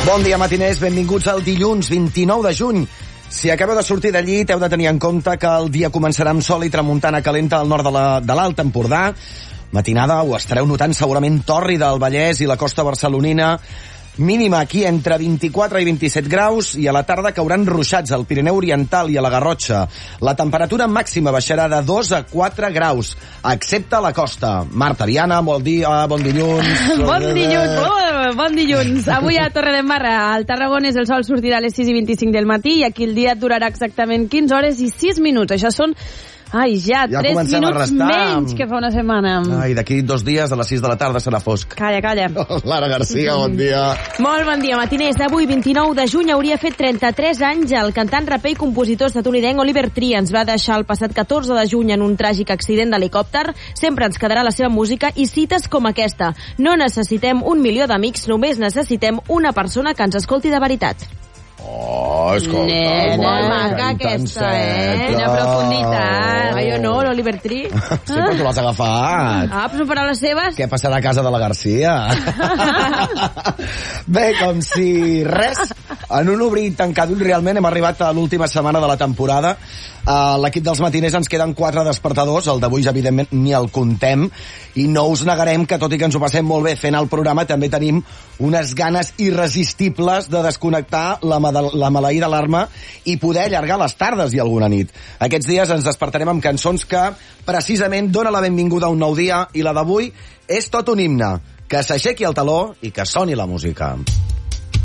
Bon dia, matiners. Benvinguts al dilluns 29 de juny. Si acabeu de sortir de llit, heu de tenir en compte que el dia començarà amb sol i tramuntana calenta al nord de l'Alt Empordà. Matinada ho estareu notant segurament tòrrida al Vallès i la costa barcelonina. Mínima aquí entre 24 i 27 graus i a la tarda cauran ruixats al Pirineu Oriental i a la Garrotxa. La temperatura màxima baixarà de 2 a 4 graus, excepte a la costa. Marta, Diana, bon dia, bon dilluns. Bon dilluns. Avui a Torredembarra, al Tarragonès, el sol sortirà a les 6:25 del matí i aquí el dia durarà exactament 15 hores i 6 minuts. Això són... ja 3 minuts menys que fa una setmana. D'aquí 2 dies, a les 6 de la tarda, serà fosc. Calla. Lara Garcia, bon dia. Molt bon dia, matiners. Avui, 29 de juny, hauria fet 33 anys el cantant, raper i compositor estatunidenc Oliver Tree. Ens va deixar el passat 14 de juny en un tràgic accident d'helicòpter. Sempre ens quedarà la seva música i cites com aquesta. No necessitem 1 milió d'amics, només necessitem una persona que ens escolti de veritat. Oh, escolta. Molt maca aquesta, Quina profunditat. Jo no, l'Oliver Tree. Sempre tu l'has agafat. Però són paraules seves. Què passarà a casa de la Garcia? Bé, com si res, en un obrir i tancar d'ull, realment hem arribat a l'última setmana de la temporada. L'equip dels matiners ens queden 4 despertadors, el d'avui evidentment ni el contem, i no us negarem que tot i que ens ho passem molt bé fent el programa, també tenim unes ganes irresistibles de desconnectar la maleïda alarma i poder allargar les tardes i alguna nit. Aquests dies ens despertarem amb cançons que precisament dona la benvinguda a un nou dia, i la d'avui és tot un himne. Que s'aixequi el teló i que soni la música.